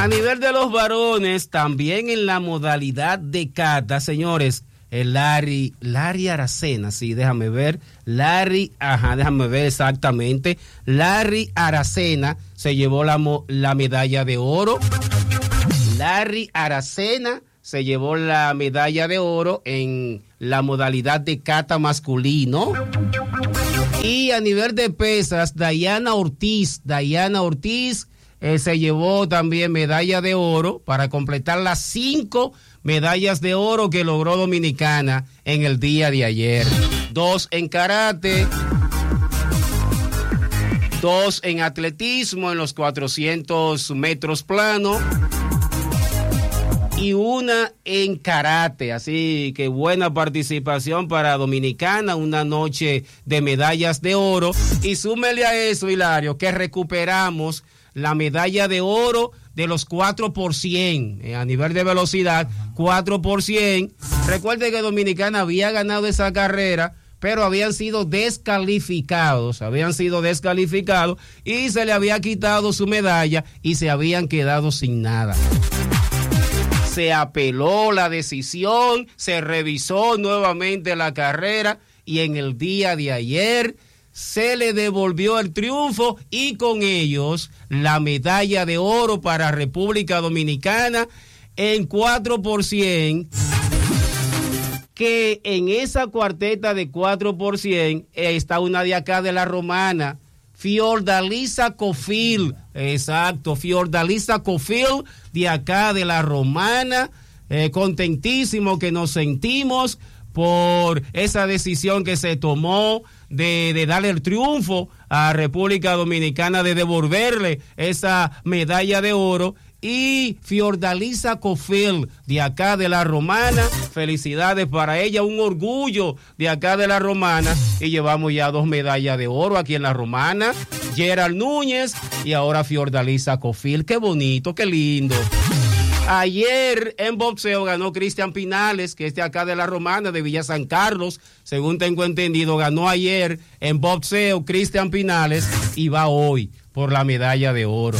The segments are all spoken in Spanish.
A nivel de los varones, también en la modalidad de kata, señores, el Larry Aracena, sí, déjame ver exactamente. Larry Aracena se llevó la medalla de oro. Larry Aracena se llevó la medalla de oro en la modalidad de kata masculino. Y a nivel de pesas, Dayana Ortiz se llevó también medalla de oro para completar las 5 medallas de oro que logró Dominicana en el día de ayer. 2 en karate, 2 en atletismo en los 400 metros plano y 1 en karate. Así que buena participación para Dominicana, una noche de medallas de oro. Y súmele a eso, Hilario, que recuperamos la medalla de oro de los 4%, a nivel de velocidad, 4%. Recuerde que Dominicana había ganado esa carrera, pero habían sido descalificados y se le había quitado su medalla y se habían quedado sin nada. Se apeló la decisión, se revisó nuevamente la carrera y en el día de ayer se le devolvió el triunfo y con ellos la medalla de oro para República Dominicana en 4%, que en esa cuarteta de 4% está una de acá de la Romana, Fiordalisa Cofil, exacto, Fiordalisa Cofil de acá de la Romana, contentísimo que nos sentimos por esa decisión que se tomó de darle el triunfo a República Dominicana, de devolverle esa medalla de oro. Y Fiordalisa Cofil de acá de la Romana, felicidades para ella, un orgullo de acá de la Romana, y llevamos ya 2 medallas de oro aquí en la Romana, Gerald Núñez y ahora Fiordalisa Cofil. Qué bonito, qué lindo. Ayer en boxeo ganó Cristian Pinales, que es de acá de la Romana, de Villa San Carlos, según tengo entendido, ganó ayer en boxeo Cristian Pinales y va hoy por la medalla de oro.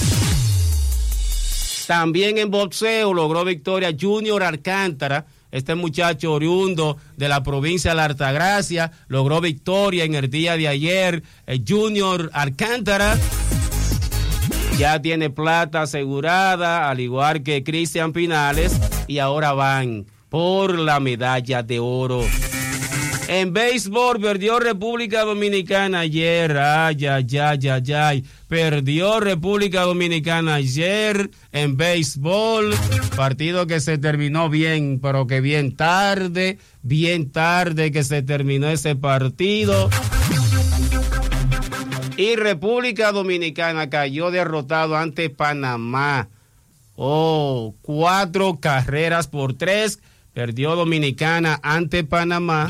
También en boxeo logró victoria Junior Alcántara, este muchacho oriundo de la provincia de la Altagracia, logró victoria en el día de ayer. Junior Alcántara ya tiene plata asegurada, al igual que Cristian Pinales, y ahora van por la medalla de oro. En béisbol perdió República Dominicana ayer, perdió República Dominicana ayer en béisbol, partido que se terminó bien, pero que bien tarde que se terminó ese partido. Y República Dominicana cayó derrotado ante Panamá. 4 carreras por 3. Perdió Dominicana ante Panamá.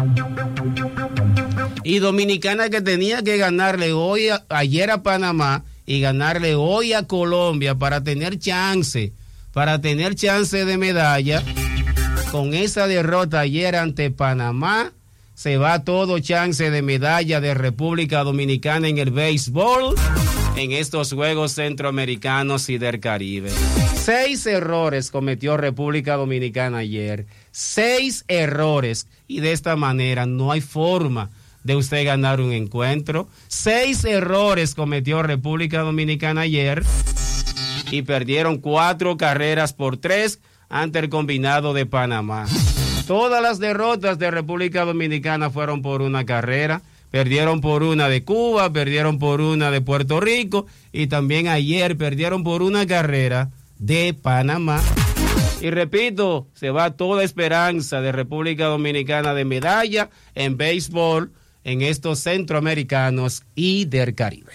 Y Dominicana, que tenía que ganarle ayer a Panamá y ganarle hoy a Colombia para tener chance de medalla. Con esa derrota ayer ante Panamá, se va todo chance de medalla de República Dominicana en el béisbol en estos Juegos Centroamericanos y del Caribe. 6 errores cometió República Dominicana ayer. 6 errores. Y de esta manera no hay forma de usted ganar un encuentro. 6 errores cometió República Dominicana ayer y perdieron 4 carreras por 3 ante el combinado de Panamá. Todas las derrotas de República Dominicana fueron por una carrera. Perdieron por una de Cuba, perdieron por una de Puerto Rico y también ayer perdieron por una carrera de Panamá. Y repito, se va toda esperanza de República Dominicana de medalla en béisbol en estos centroamericanos y del Caribe.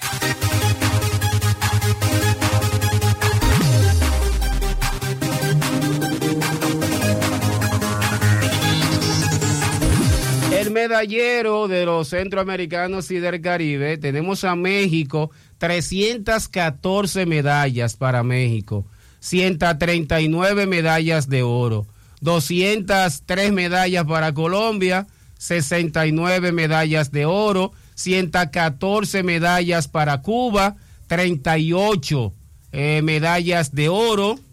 El medallero de los centroamericanos y del Caribe, tenemos a México, 314 medallas para México, 139 medallas de oro, 203 medallas para Colombia, 69 medallas de oro, 114 medallas para Cuba, 38 medallas de oro